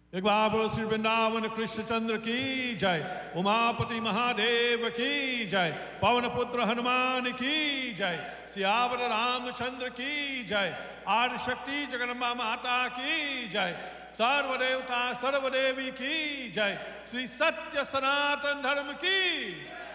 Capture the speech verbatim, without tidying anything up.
एक बार बोलो श्री वृंदावन कृष्ण चंद्र की जय, उमापति महादेव की जय, पवन पुत्र हनुमान की जय, सियावर रामचंद्र की जय, आदि शक्ति जगदम्बा माता की जय, सर्वदेवता सर्वदेवी की जय, श्री सत्य सनातन धर्म की।